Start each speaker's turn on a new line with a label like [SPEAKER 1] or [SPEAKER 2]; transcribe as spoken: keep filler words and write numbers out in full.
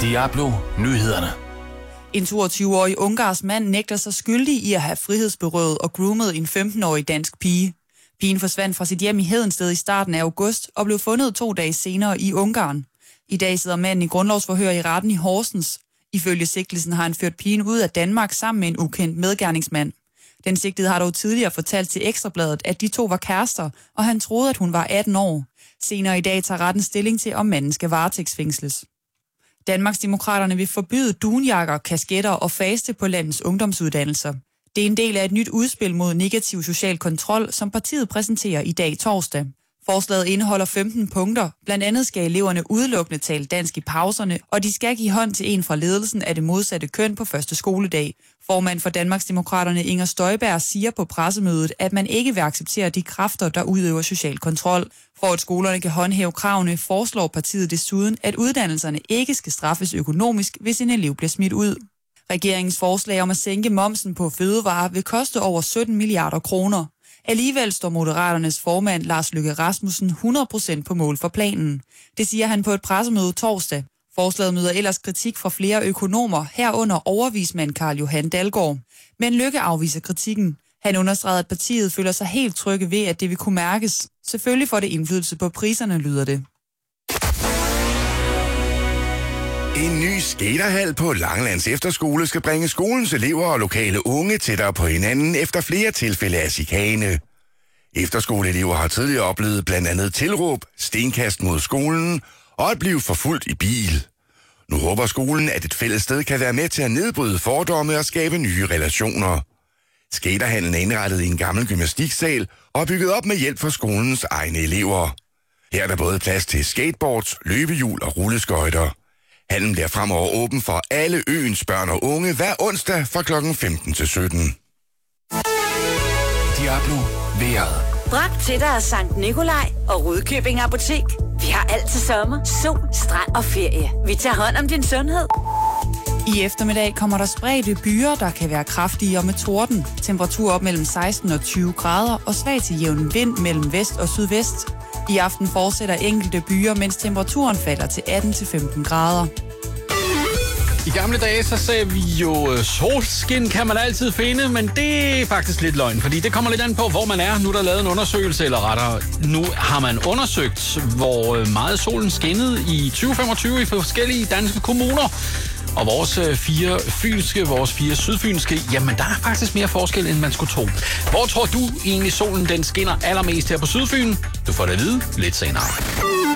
[SPEAKER 1] Diablo Nyhederne.
[SPEAKER 2] En toogtyve-årig ungarsk mand nægter sig skyldig i at have frihedsberøvet og groomet en femten-årig dansk pige. Pigen forsvandt fra sit hjem i Hedensted i starten af august og blev fundet to dage senere i Ungarn. I dag sidder manden i grundlovsforhør i retten i Horsens. Ifølge sigtelsen har han ført pigen ud af Danmark sammen med en ukendt medgerningsmand. Den sigtede har dog tidligere fortalt til Ekstrabladet, at de to var kærester, og han troede, at hun var atten år. Senere i dag tager retten stilling til, om manden skal varetægtsfængsles. Danmarksdemokraterne vil forbyde dunjakker, kasketter og faste på landets ungdomsuddannelser. Det er en del af et nyt udspil mod negativ social kontrol, som partiet præsenterer i dag torsdag. Forslaget indeholder femten punkter. Blandt andet skal eleverne udelukkende tale dansk i pauserne, og de skal give hånd til en fra ledelsen af det modsatte køn på første skoledag. Formand for Danmarksdemokraterne Inger Støjberg siger på pressemødet, at man ikke vil acceptere de kræfter, der udøver social kontrol. For at skolerne kan håndhæve kravene, foreslår partiet desuden, at uddannelserne ikke skal straffes økonomisk, hvis en elev bliver smidt ud. Regeringens forslag om at sænke momsen på fødevarer vil koste over sytten milliarder kroner. Alligevel står Moderaternes formand Lars Løkke Rasmussen hundrede procent på mål for planen. Det siger han på et pressemøde torsdag. Forslaget møder ellers kritik fra flere økonomer, herunder overvismand Carl Johan Dalgaard. Men Løkke afviser kritikken. Han understregede, at partiet føler sig helt trygge ved, at det vil kunne mærkes. Selvfølgelig får det indflydelse på priserne, lyder det.
[SPEAKER 3] En ny skaterhal på Langelands Efterskole skal bringe skolens elever og lokale unge tættere på hinanden efter flere tilfælde af chikane. Efterskoleelever har tidligere oplevet blandt andet tilråb, stenkast mod skolen og at blive forfulgt i bil. Nu håber skolen, at et fælles sted kan være med til at nedbryde fordomme og skabe nye relationer. Skaterhallen er indrettet i en gammel gymnastiksal og bygget op med hjælp fra skolens egne elever. Her er der både plads til skateboards, løbehjul og rulleskøjter. Hallen bliver fremover åben for alle øens børn og unge hver onsdag fra klokken femten til sytten.
[SPEAKER 1] Diablo vejret.
[SPEAKER 4] Bragt til dig af Sankt Nikolaj og Rudkøbing Apotek. Vi har alt til sommer, sol, strand og ferie. Vi tager hånd om din sundhed.
[SPEAKER 2] I eftermiddag kommer der spredte byer, der kan være kraftige og med torden. Temperatur op mellem seksten og tyve grader og svag til jævn vind mellem vest og sydvest. I aften fortsætter enkelte byer, mens temperaturen falder til atten til femten grader.
[SPEAKER 5] I gamle dage, så sagde vi jo, solskin kan man altid finde, men det er faktisk lidt løgn, fordi det kommer lidt an på, hvor man er. Nu er der lavet en undersøgelse, eller rettere, nu har man undersøgt, hvor meget solen skinnede i tyve femogtyve i forskellige danske kommuner. Og vores fire fynske, vores fire sydfynske, jamen der er faktisk mere forskel, end man skulle tro. Hvor tror du egentlig solen den skinner allermest her på Sydfyn? Du får det at vide lidt senere.